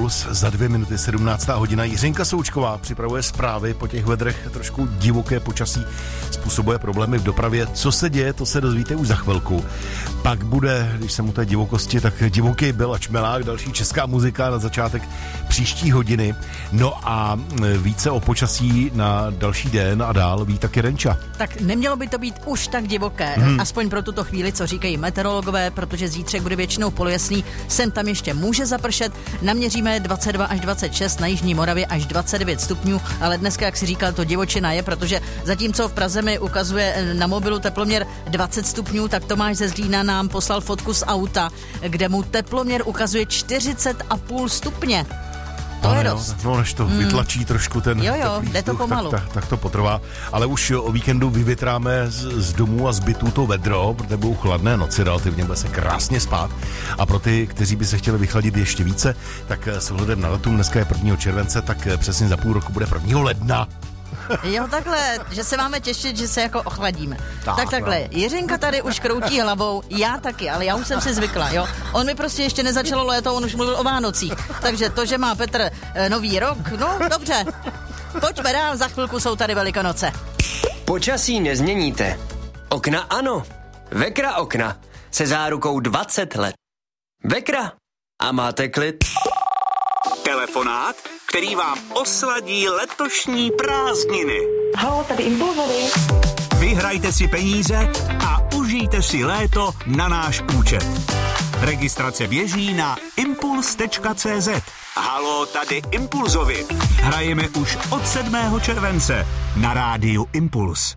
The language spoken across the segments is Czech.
Impuls, za 2 minuty 17. hodina. Jiřinka Součková připravuje zprávy po těch vedrech, trošku divoké počasí způsobuje problémy v dopravě. Co se děje, to se dozvíte už za chvilku. Pak bude, když jsem u té divokosti, tak divoký Bela Čmelák, další česká muzika na začátek příští hodiny. No a více o počasí na další den a dál ví taky Renča. Tak nemělo by to být už tak divoké, aspoň pro tuto chvíli, co říkají meteorologové, protože zítřek bude většinou polojasný, sem tam ještě může zapršet, naměříme 22 až 26, na jižní Moravě až 29 stupňů, ale dneska, jak si říkal, to divočina je, protože zatímco v Praze mi ukazuje na mobilu teploměr 20 stupňů, tak Tomáš ze Zlína nám poslal fotku z auta, kde mu teploměr ukazuje 40,5 stupně. To je dost. No, než to vytlačí trošku ten jde to pomalu. Tak to potrvá. Ale už o víkendu vyvětráme z domů a z bytů to vedro, protože budou chladné noci, relativně bude se krásně spát. A pro ty, kteří by se chtěli vychladit ještě více, tak s ohledem na datum, dneska je 1. července, tak přesně za půl roku bude 1. ledna. Jo, takhle, že se máme těšit, že se jako ochladíme. Tak takhle, Jiřinka tady už kroutí hlavou, já taky, ale já už jsem si zvykla, jo. On mi prostě ještě nezačalo léto, on už mluvil o Vánocích. Takže to, že má Petr nový rok, no dobře. Pojďme dál, za chvilku jsou tady Velikonoce. Počasí nezměníte. Okna ano. Vekra okna se zárukou 20 let. Vekra a máte klid. Telefonát, který vám osladí letošní prázdniny. Halo, tady Impulzovi. Vyhrajte si peníze a užijte si léto na náš účet. Registrace běží na impuls.cz. Halo, tady Impulzovi. Hrajeme už od 7. července na rádiu Impuls.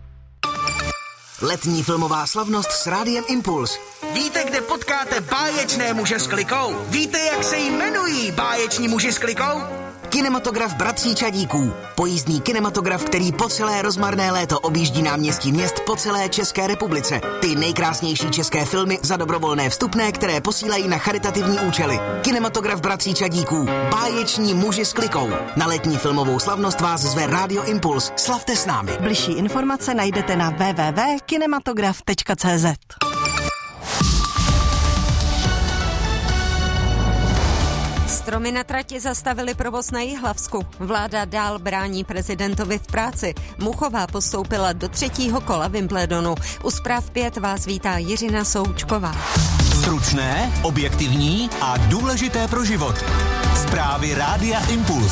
Letní filmová slavnost s rádiem Impuls. Víte, kde potkáte báječné muže s klikou? Víte, jak se jmenují báječní muži s klikou? Kinematograf Bratří Čadíků. Pojízdný kinematograf, který po celé rozmarné léto objíždí náměstí měst po celé České republice. Ty nejkrásnější české filmy za dobrovolné vstupné, které posílají na charitativní účely. Kinematograf Bratří Čadíků. Báječní muži s klikou. Na letní filmovou slavnost vás zve Rádio Impuls. Slavte s námi. Bližší informace najdete na www.kinematograf.cz. Stromy na trati zastavili provoz na Jihlavsku. Vláda dál brání prezidentovi v práci. Muchová postoupila do 3. kola Wimbledonu. U Zpráv 5 vás vítá Jiřina Součková. Stručné, objektivní a důležité pro život. Zprávy Rádia Impuls.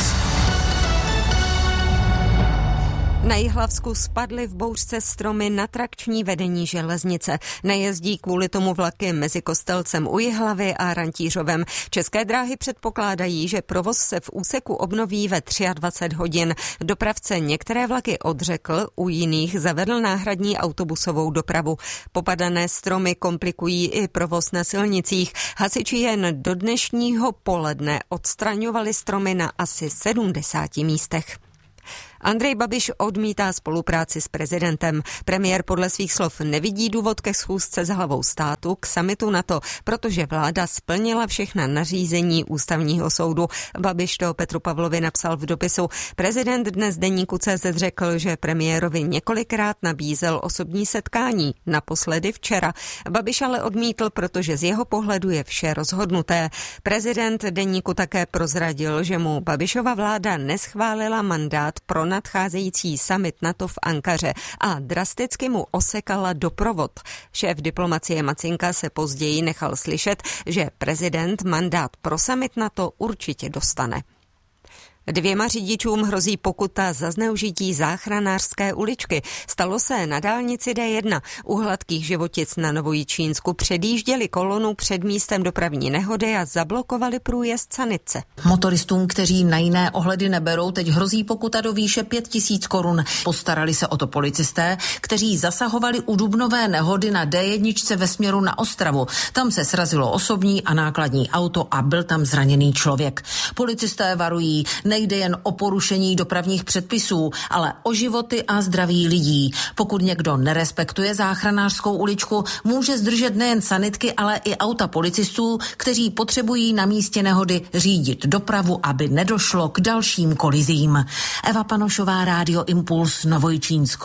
Na Jihlavsku spadly v bouřce stromy na trakční vedení železnice. Nejezdí kvůli tomu vlaky mezi Kostelcem u Jihlavy a Rantířovem. České dráhy předpokládají, že provoz se v úseku obnoví ve 23 hodin. Dopravce některé vlaky odřekl, u jiných zavedl náhradní autobusovou dopravu. Popadané stromy komplikují i provoz na silnicích. Hasiči jen do dnešního poledne odstraňovali stromy na asi 70 místech. Andrej Babiš odmítá spolupráci s prezidentem. Premiér podle svých slov nevidí důvod ke schůzce s hlavou státu k summitu NATO, protože vláda splnila všechna nařízení ústavního soudu. Babiš to Petru Pavlovi napsal v dopisu. Prezident dnes deníku CZ řekl, že premiérovi několikrát nabízel osobní setkání, naposledy včera. Babiš ale odmítl, protože z jeho pohledu je vše rozhodnuté. Prezident deníku také prozradil, že mu Babišova vláda neschválila mandát pro nadcházející summit NATO v Ankaře a drasticky mu osekala doprovod. Šéf diplomacie Macinka se později nechal slyšet, že prezident mandát pro summit NATO určitě dostane. 2 řidičům hrozí pokuta za zneužití záchranářské uličky. Stalo se na dálnici D1. U Hladkých Životic na Novojičínsku předjížděli kolonu před místem dopravní nehody a zablokovali průjezd sanice. Motoristům, kteří na jiné ohledy neberou, teď hrozí pokuta do výše 5 000 korun. Postarali se o to policisté, kteří zasahovali u dubnové nehody na D1 ve směru na Ostravu. Tam se srazilo osobní a nákladní auto a byl tam zraněný člověk. Policisté varují, nejde jen o porušení dopravních předpisů, ale o životy a zdraví lidí. Pokud někdo nerespektuje záchranářskou uličku, může zdržet nejen sanitky, ale i auta policistů, kteří potřebují na místě nehody řídit dopravu, aby nedošlo k dalším kolizím. Eva Panošová, Rádio Impuls, Novojičínsko.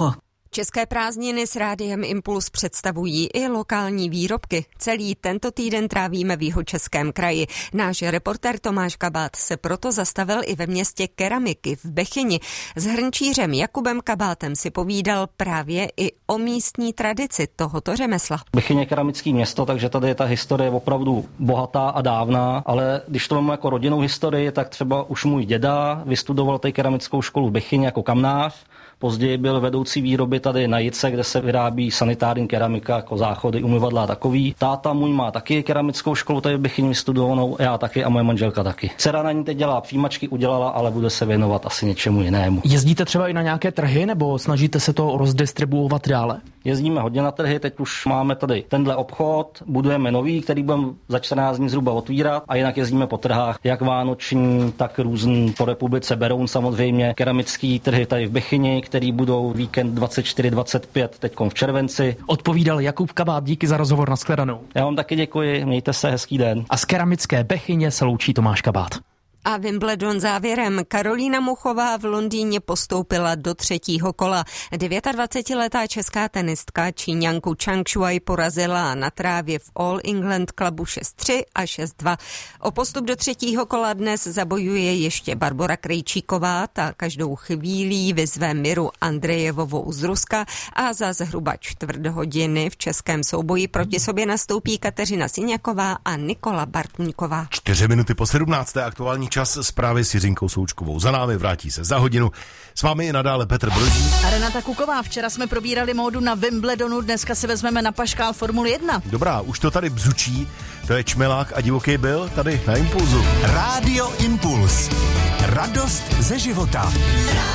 České prázdniny s Rádiem Impuls představují i lokální výrobky. Celý tento týden trávíme v Jihočeském kraji. Náš reportér Tomáš Kabát se proto zastavil i ve městě keramiky v Bechyni. S hrnčířem Jakubem Kabátem si povídal právě i o místní tradici tohoto řemesla. Bechyně je keramické město, takže tady je ta historie opravdu bohatá a dávná, ale když to mám jako rodinnou historii, tak třeba už můj děda vystudoval tady keramickou školu v Bechyni jako kamnář. Později byl vedoucí výroby tady na Jice, kde se vyrábí sanitární keramika, jako záchody, umyvadla a takový. Táta můj má taky keramickou školu tady v Bechyni vystudovanou, já taky a moje manželka taky. Dcera na ní teď dělá přijímačky, udělala, ale bude se věnovat asi něčemu jinému. Jezdíte třeba i na nějaké trhy nebo snažíte se to rozdistribuovat dále? Jezdíme hodně na trhy, teď už máme tady tenhle obchod, budujeme nový, který budeme za 14 dní zhruba otvírat a jinak jezdíme po trhách, jak vánoční, tak různý po republice, Beroun samozřejmě, keramický trhy tady v Bechyni, který budou víkend 24-25 teďkom v červenci. Odpovídal Jakub Kabát, díky za rozhovor, nashledanou. Já vám taky děkuji, mějte se, hezký den. A z keramické Bechyně se loučí Tomáš Kabát. A Wimbledon závěrem. Karolína Muchová v Londýně postoupila do třetího kola. 29letá česká tenistka Číňanku Zhang Shuai porazila na trávě v All England Clubu 6-3 a 6-2. O postup do třetího kola dnes zabojuje ještě Barbora Krejčíková, ta každou chvílí vyzve Miru Andrejevovou z Ruska a za zhruba čtvrt hodiny v českém souboji proti sobě nastoupí Kateřina Siňaková a Nikola Bartníková. 4 minuty po 17. aktuální čas zprávy s Jiřinkou Součkovou. Za námi vrátí se za hodinu. S vámi je nadále Petr Brožík. A Renata Kuková. Včera jsme probírali módu na Wimbledonu, dneska si vezmeme na paškál Formule 1. Dobrá, už to tady bzučí. To je Čmelák a Divoký Bill tady na Impulzu. Rádio Impuls. Radost ze života.